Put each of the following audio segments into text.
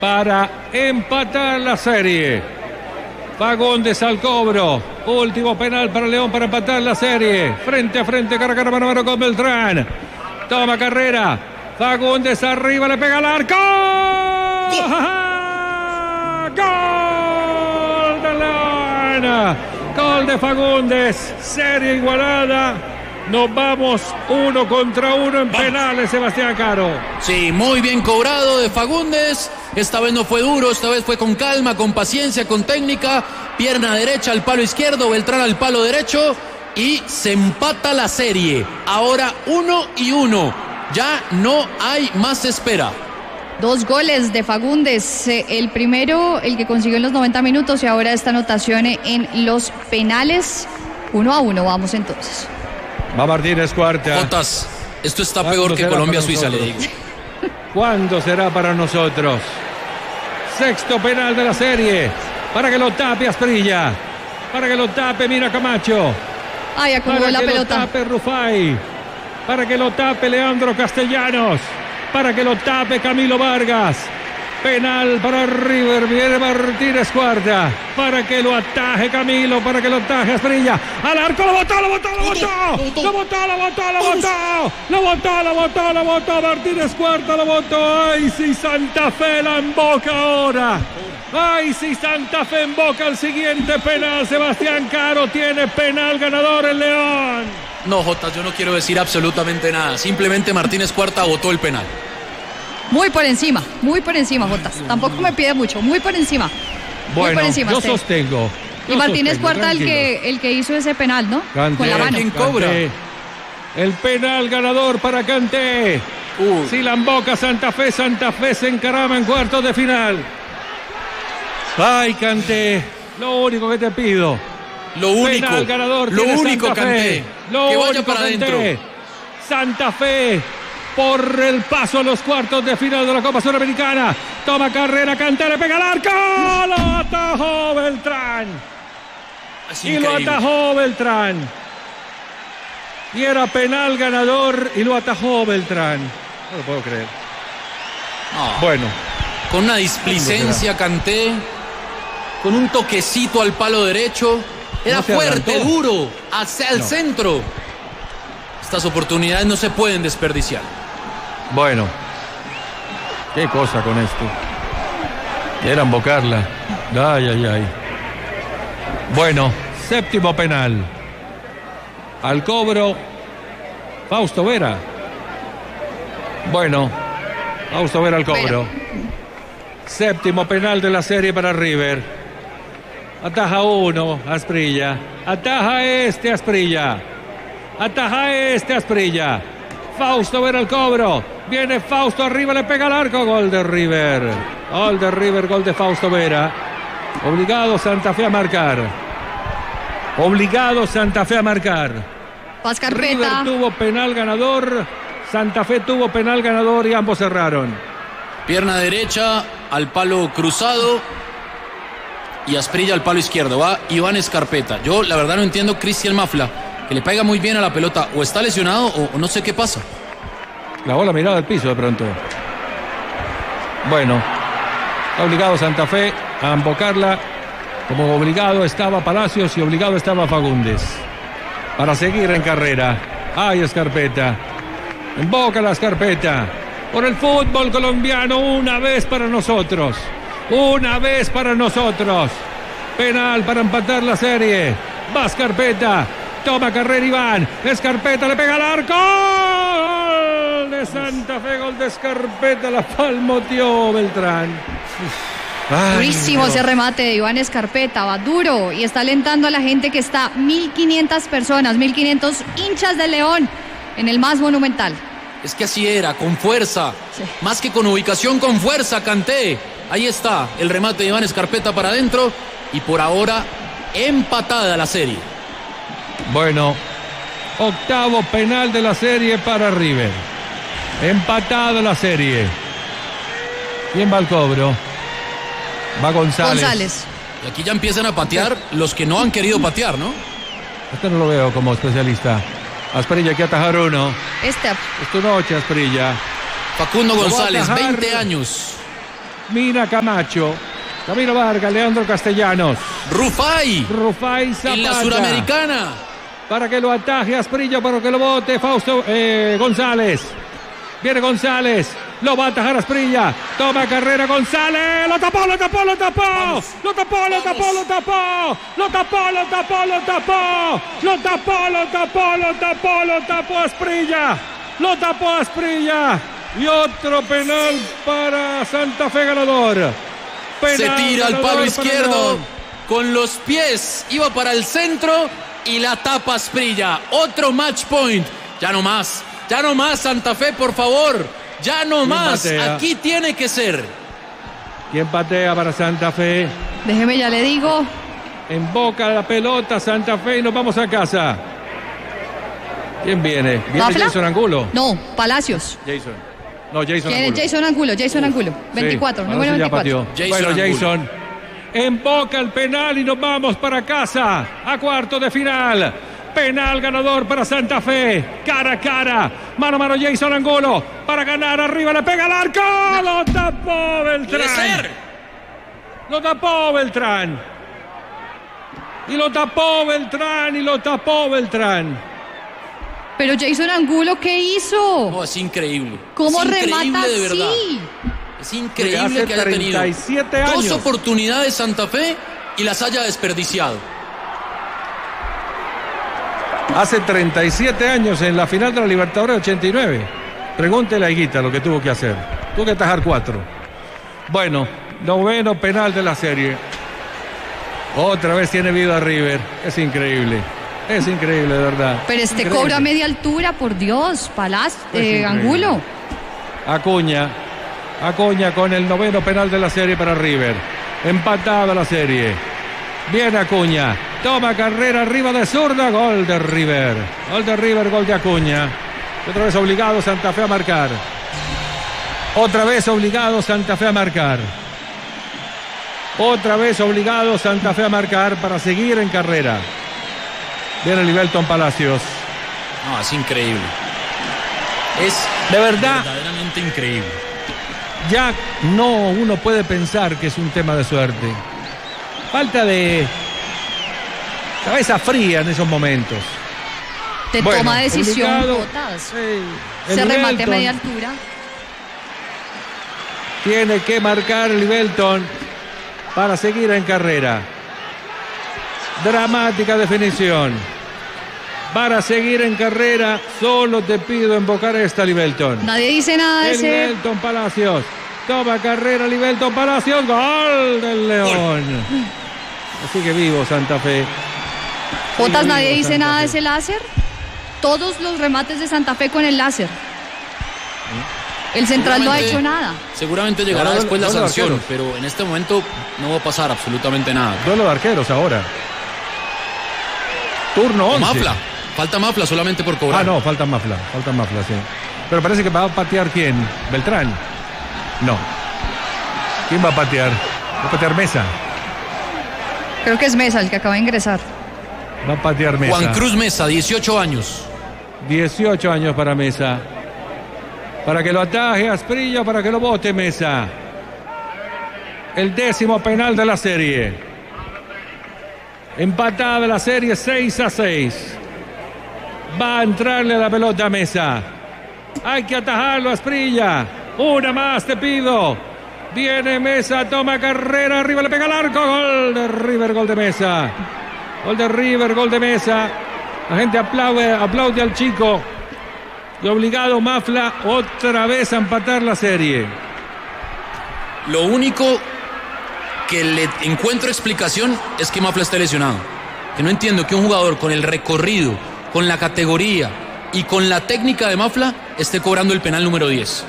para empatar la serie. Fagundes al cobro. Último penal para León para empatar la serie. Frente a frente, cara a mano con Beltrán. Toma carrera. Fagundes arriba, le pega al arco. ¡Gol de León! Gol de Fagundes. Serie igualada. Nos vamos 1 contra 1 en penales, Sebastián Caro. Sí, muy bien cobrado de Fagundes. Esta vez no fue duro, esta vez fue con calma, con paciencia, con técnica. Pierna derecha al palo izquierdo, Beltrán al palo derecho. Y se empata la serie. Ahora 1-1. Ya no hay más espera. 2 goles de Fagundes. El primero, el que consiguió en los 90 minutos. Y ahora esta anotación en los penales. 1-1, vamos entonces. Va Martínez Cuarta. Jotas, esto está peor que Colombia-Suiza, le digo. ¿Cuándo será para nosotros? Sexto penal de la serie. Para que lo tape Asprilla. Para que lo tape, mira Camacho. Ay, acomodó la pelota. Para que lo tape Rufai. Para que lo tape Leandro Castellanos. Para que lo tape Camilo Vargas. Penal para River, viene Martínez Cuarta, para que lo ataje Camilo, para que lo ataje Asprilla, al arco, lo botó Martínez Cuarta, lo botó, ay sí, Santa Fe la emboca ahora, ay sí, Santa Fe emboca el siguiente penal, Sebastián Caro tiene penal ganador el León. No, Jotas, yo no quiero decir absolutamente nada, simplemente Martínez Cuarta botó el penal. Muy por encima, Jotas. Tampoco me pide mucho, muy por encima. Bueno, muy por encima, yo sostengo. Y Martínez Cuarta el que hizo ese penal, ¿no? Kanté, con la mano. ¿Quién cobra? El penal ganador para Kanté. Si la emboca Santa Fe se encarama en cuartos de final. Ay, Kanté, lo único que te pido. Lo único, penal ganador, lo único, Santa Fe. Kanté. Que vaya para adentro. Santa Fe por el paso a los cuartos de final de la Copa Sudamericana. Toma carrera, Kanté, le pega al arco. Lo atajó Beltrán. Y lo atajó Beltrán. Y era penal ganador y lo atajó Beltrán. No lo puedo creer. No. Bueno. Con una displicencia Kanté. Con un toquecito al palo derecho. Era No fuerte, adelantó. duro, hacia el centro. Estas oportunidades no se pueden desperdiciar. Bueno, qué cosa con esto. Era embocarla. Ay. Bueno, séptimo penal. Al cobro, Fausto Vera. Bueno, Fausto Vera al cobro. Séptimo penal de la serie para River. Ataja uno, Asprilla. Ataja Asprilla. Fausto Vera al cobro. Viene Fausto arriba, le pega al arco. Gol de River, gol de Fausto Vera. Obligado Santa Fe a marcar. Paz Carpeta. River tuvo penal ganador. Santa Fe tuvo penal ganador y ambos cerraron. Pierna derecha al palo cruzado. Y Asprilla al palo izquierdo. Va Iván Escarpeta. Yo la verdad no entiendo Cristian Mafla, que le pega muy bien a la pelota. O está lesionado o no sé qué pasa. Clavó la mirada al piso de pronto. Bueno, está obligado Santa Fe a embocarla. Como obligado estaba Palacios y obligado estaba Fagundes. Para seguir en carrera. Ay, Escarpeta. Emboca la Escarpeta. Por el fútbol colombiano, una vez para nosotros. Penal para empatar la serie. Va Escarpeta. Toma carrera Iván. Escarpeta le pega al arco. Gol de Santa Fe, gol de Escarpeta. La palmoteó Beltrán. Durísimo ese remate de Iván Escarpeta. Va duro y está alentando a la gente que está 1.500 personas, 1.500 hinchas de León en el más monumental. Es que así era, con fuerza. Sí. Más que con ubicación, con fuerza, Kanté. Ahí está el remate de Iván Escarpeta para adentro. Y por ahora, empatada la serie. Bueno, octavo penal de la serie para River. Empatada la serie. ¿Quién va al cobro? Va González. Y aquí ya empiezan a patear los que no han querido patear, ¿no? Este no lo veo como especialista. Asprilla, que atajar uno. Es tu noche, Asprilla. Facundo González, 20 años. Mina Camacho, Camilo Vargas, Leandro Castellanos. Rufai Zapata. En la Suramericana. Para que lo ataje Asprilla, para que lo bote Fausto González. Viene González. Lo va a atajar Asprilla. Toma carrera González. Lo tapó. Lo tapó Asprilla. Lo tapó Asprilla. Y otro penal para Santa Fe ganador. Se tira al palo izquierdo con los pies. Iba para el centro y la tapa Asprilla. Otro match point. Ya no más Santa Fe, por favor. Ya no más. Patea? Aquí tiene que ser. ¿Quién patea para Santa Fe? Déjeme, ya le digo. Emboca la pelota Santa Fe y nos vamos a ¿Quién viene? ¿Viene ¿Mafla? Jason Angulo? No, Palacios. Jason ¿Quién es Angulo. Jason Angulo? 24, Sí, número ahora sí 24. ya pateó. Bueno, Jason emboca el penal y nos vamos para casa a cuarto de final. Penal ganador para Santa Fe. Cara a cara. Mano a mano Jason Angulo. Para ganar arriba. Le pega al arco. Lo tapó Beltrán. Lo tapó Beltrán. Y lo tapó Beltrán. Pero Jason Angulo, ¿qué hizo? No, es increíble. ¿Cómo es remata increíble, de verdad. así? Es increíble Hace que haya tenido 37 años. 2 oportunidades Santa Fe y las haya desperdiciado. Hace 37 años en la final de la Libertadores 89. Pregúntele a Higuita lo que tuvo que hacer. Tuvo que atajar 4. Bueno, noveno penal de la serie. Otra vez tiene vida River. Es increíble, de verdad. Pero Increíble. cobra a media altura, por Dios. Angulo. Acuña con el noveno penal de la serie para River. Empatada la serie. Viene Acuña. Toma carrera arriba de zurda. Gol de River. Gol de Acuña. Otra vez obligado Santa Fe a marcar. Otra vez obligado Santa Fe a marcar para seguir en carrera. Viene Livelton Palacios. No, es increíble. Es de verdad verdaderamente increíble. Ya uno puede pensar que es un tema de suerte. Falta de cabeza fría en esos momentos. Toma decisión, Botas. Se remate a media altura. Tiene que marcar Livelton para seguir en carrera. Dramática definición. Para seguir en carrera, solo te pido invocar esta, Livelton. Nadie dice nada de ese. Livelton Palacios. Toma carrera, Livelton Palacios. Gol del León. Así que vivo Santa Fe. Jotas, nadie dice nada de ese láser. Todos los remates de Santa Fe con el láser. El central no ha hecho nada. Seguramente llegará después la sanción, pero en este momento no va a pasar absolutamente nada. Duelo de arqueros ahora. Turno 11. Mafla. Falta Mafla solamente por cobrar. No, falta Mafla, sí. Pero parece que va a patear ¿quién? ¿Beltrán? No. ¿Quién va a patear? Va a patear Mesa. Creo que es Mesa el que acaba de ingresar. Va a patear Mesa. Juan Cruz Mesa, 18 años. 18 años para Mesa. Para que lo ataje Asprilla, para que lo bote Mesa. El 10º penal de la serie. Empatada la serie 6-6. Va a entrarle a la pelota a Mesa. Hay que atajarlo Asprilla. Una más te pido. Viene Mesa, toma carrera, arriba le pega al arco. Gol de River, gol de Mesa. Gol de River, gol de Mesa. La gente aplaude al chico. Y obligado Mafla otra vez a empatar la serie. Lo único que le encuentro explicación es que Mafla esté lesionado. Que no entiendo que un jugador con el recorrido, con la categoría y con la técnica de Mafla esté cobrando el penal número 10.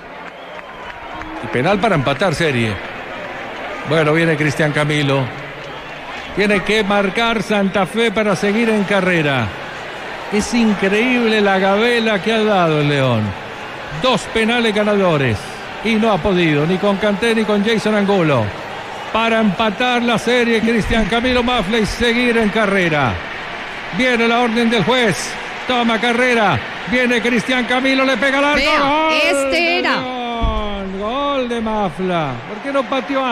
Y penal para empatar serie. Bueno, viene Cristian Camilo. Tiene que marcar Santa Fe para seguir en carrera. Es increíble la gabela que ha dado el León. 2 penales ganadores. Y no ha podido, ni con Kanté ni con Jason Angulo. Para empatar la serie, Cristian Camilo Mafla y seguir en carrera. Viene la orden del juez. Toma carrera. Viene Cristian Camilo, le pega al arco. Vea, ¡Gol! este era. Gol gol de Mafla. ¿Por qué no pateó